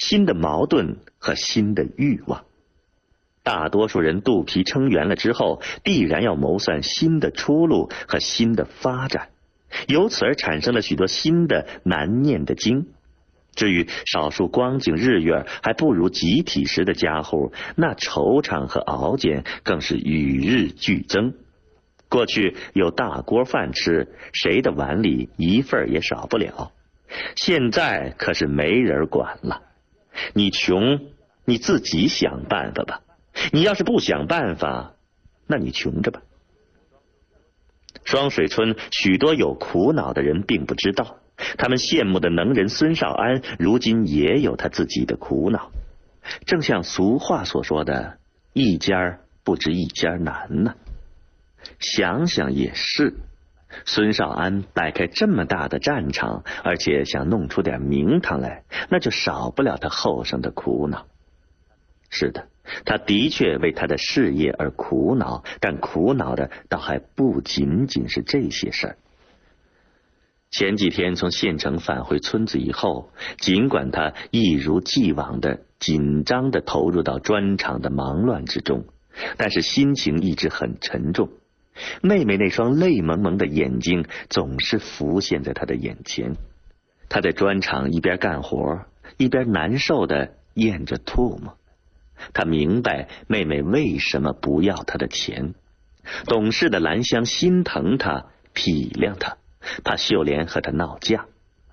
新的矛盾和新的欲望。大多数人肚皮撑圆了之后，必然要谋算新的出路和新的发展，由此而产生了许多新的难念的经。至于少数光景日月还不如集体时的家户，那惆怅和熬煎更是与日俱增。过去有大锅饭吃，谁的碗里一份也少不了，现在可是没人管了。你穷，你自己想办法吧，你要是不想办法，那你穷着吧。双水村许多有苦恼的人并不知道，他们羡慕的能人孙少安如今也有他自己的苦恼。正像俗话所说的，一家不知一家难呢。想想也是，孙少安摆开这么大的战场，而且想弄出点名堂来，那就少不了他后生的苦恼。是的，他的确为他的事业而苦恼，但苦恼的倒还不仅仅是这些事儿。前几天从县城返回村子以后，尽管他一如既往的紧张地投入到砖厂的忙乱之中，但是心情一直很沉重。妹妹那双泪蒙蒙的眼睛总是浮现在他的眼前。他在砖厂一边干活，一边难受地咽着唾沫。他明白妹妹为什么不要他的钱。懂事的兰香心疼他，体谅他，怕秀莲和他闹架。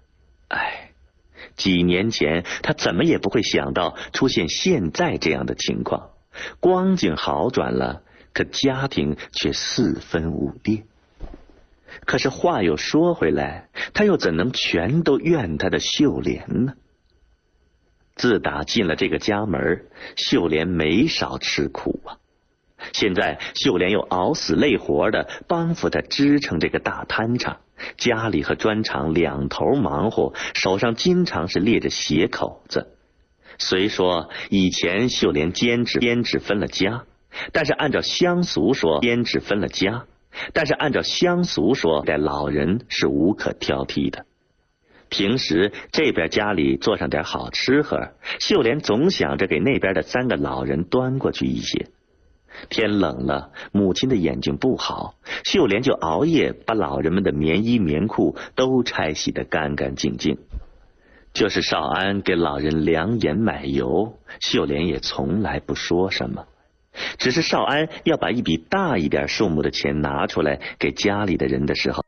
几年前他怎么也不会想到出现现在这样的情况。光景好转了，可家庭却四分五裂。可是话又说回来，他又怎能全都怨他的秀莲呢？自打进了这个家门，秀莲没少吃苦啊。现在秀莲又熬死累活的帮扶他支撑这个大摊场，家里和砖厂两头忙活，手上经常是裂着血口子。虽说以前秀莲监制分了家，但是按照乡俗说，这老人是无可挑剔的。平时这边家里做上点好吃喝，秀莲总想着给那边的3个老人端过去一些。天冷了，母亲的眼睛不好，秀莲就熬夜把老人们的棉衣棉裤都拆洗得干干净净。就是少安给老人量盐买油，秀莲也从来不说什么。只是少安要把一笔大一点数目的钱拿出来给家里的人的时候，